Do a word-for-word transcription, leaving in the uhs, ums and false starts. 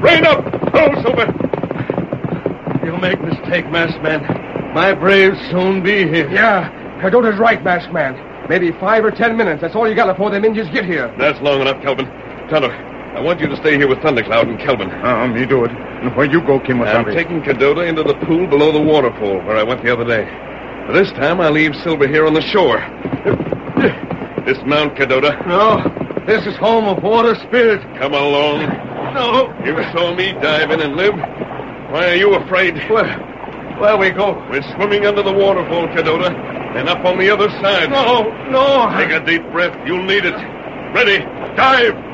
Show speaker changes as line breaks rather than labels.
Rein up! Hello, Silver! You make mistake, masked man. My braves soon be here.
Yeah, Cadota's right, masked man. Maybe five or ten minutes. That's all you got before them Indians get here.
That's long enough, Kelvin. Tonto, I want you to stay here with Thundercloud and Kelvin.
Uh, me do it. And where you go, Kimasabi?
I'm taking Cadota into the pool below the waterfall where I went the other day. But this time I'll leave Silver here on the shore. Dismount, Cadota.
No, this is home of water spirit.
Come along.
No.
You saw me dive in and live. Why are you afraid?
Where? Where we go?
We're swimming under the waterfall, Cadota, and up on the other side.
No, no.
Take a deep breath. You'll need it. Ready. Dive.